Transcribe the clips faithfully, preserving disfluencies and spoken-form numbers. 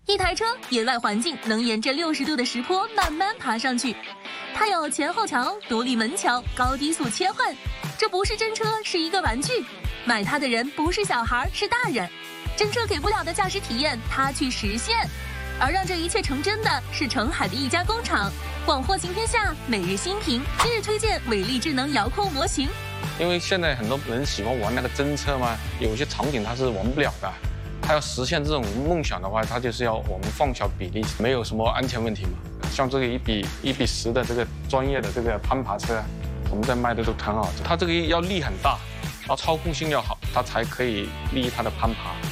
一台车野外环境能沿着六十度的石坡慢慢爬上去，它有前后桥、独立门桥、高低速切换。这不是真车，是一个玩具。买它的人不是小孩，是大人。真车给不了的驾驶体验，它去实现。而让这一切成真的是澄海的一家工厂。广货行天下每日新评今日推荐伟力智能遥控模型。 因为现在很多人喜欢玩那个真车嘛，有些场景它是玩不了的。他要实现这种梦想的话，他就是要我们放小比例，没有什么安全问题嘛。像这个一比一比十的这个专业的这个攀爬车，我们在卖的都很好。它这个要力很大，然后操控性要好，它才可以利于它的攀爬。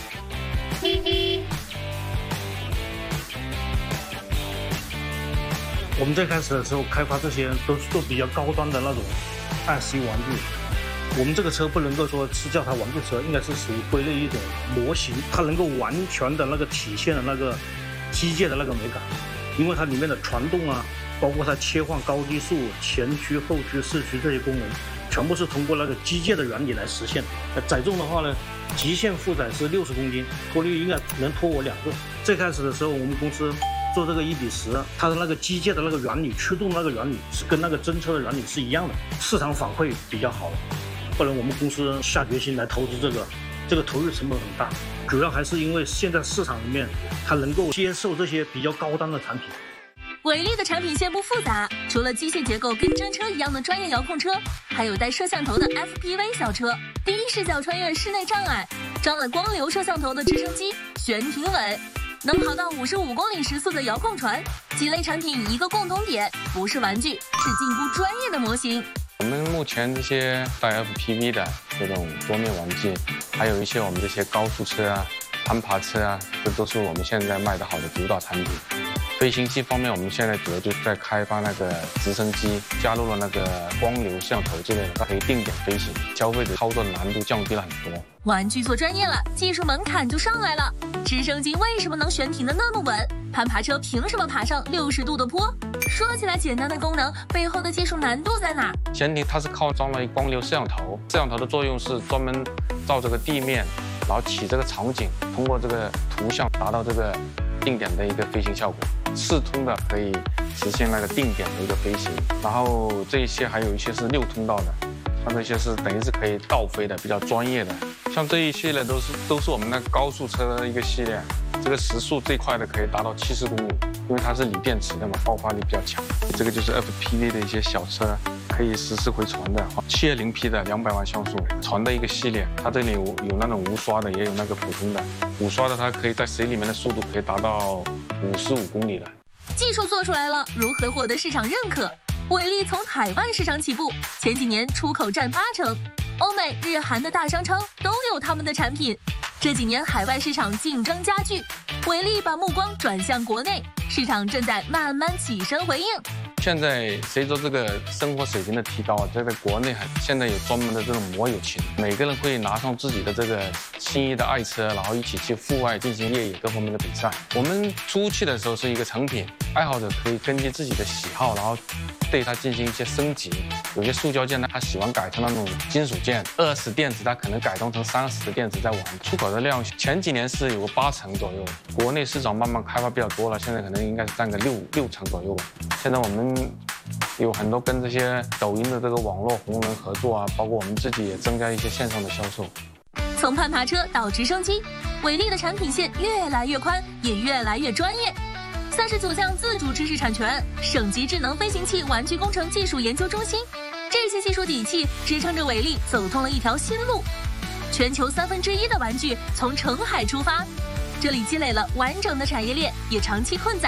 我们最开始的时候开发这些都是做比较高端的那种二 C 玩具。我们这个车不能够说是叫它玩具车，应该是属于归类一种模型，它能够完全的那个体现了那个机械的那个美感，因为它里面的传动啊，包括它切换高低速、前驱、后驱、四驱这些功能，全部是通过那个机械的原理来实现。载重的话呢，极限负载是六十公斤，拖力应该能拖我两个。最开始的时候，我们公司做这个一比十，它的那个机械的那个原理、驱动那个原理是跟那个真车的原理是一样的，市场反馈比较好。后来我们公司下决心来投资这个，这个投入成本很大，主要还是因为现在市场里面它能够接受这些比较高端的产品。 伟力的产品线不复杂，除了机械结构跟真车一样的专业遥控车，还有带摄像头的 F P V 小车，第一视角穿越室内障碍，装了光流摄像头的直升机，悬停尾，能跑到五十五公里时速的遥控船。几类产品一个共同点，不是玩具，是进步专业的模型。 我们目前这些带 F P V 的这种桌面玩具，还有一些我们这些高速车啊、攀爬车啊，这都是我们现在卖的好的主打产品。飞行器方面，我们现在主要就在开发那个直升机，加入了那个光流摄像头之类的，它可以定点飞行，消费者操作的难度降低了很多。 玩具做专业了，技术门槛就上来了。直升机为什么能悬停的那么稳？攀爬车凭什么爬上六十度的坡？说起来简单的功能，背后的技术难度在哪？ 悬停它是靠装了光流摄像头，摄像头的作用是专门照这个地面，然后起这个场景，通过这个图像达到这个定点的一个飞行效果。四通的可以实现那个定点的一个飞行，然后这一些还有一些是六通道的，像这些是等于是可以倒飞的，比较专业的。像这一系列都是都是我们那个高速车的一个系列，这个时速最快的可以达到七十公里，因为它是锂电池的嘛，爆发力比较强。这个就是 F P V 的一些小车，可以实时回传的，七二零 P 的两百万像素传的一个系列，它这里有有那种无刷的，也有那个普通的。无刷的它可以在水里面的速度可以达到五十五公里了。 技术做出来了，如何获得市场认可？伟力从海外市场起步，前几年出口占八成，欧美、日韩的大商超都有他们的产品。这几年海外市场竞争加剧，伟力把目光转向国内，市场正在慢慢起身回应。 现在随着这个生活水平的提高啊，在国内现在有专门的这种摩友群，每个人会拿上自己的这个心仪的爱车，然后一起去户外进行越野各方面的比赛。我们初期的时候是一个成品，爱好者可以根据自己的喜好，然后对它进行一些升级。有些塑胶件呢，他喜欢改成那种金属件，二十电子它可能改装成三十的电子在玩。出口的量前几年是有个八成左右，国内市场慢慢开发比较多了，现在可能应该是占个六六成左右吧。现在我们有很多跟这些抖音的这个网络红人合作啊，包括我们自己也增加一些线上的销售。 从攀爬车到直升机，伟力的产品线越来越宽，也越来越专业。三十九项自主知识产权，省级智能飞行器玩具工程技术研究中心，这些技术底气支撑着伟力走通了一条新路。全球三分之一的玩具从澄海出发，这里积累了完整的产业链，也长期困在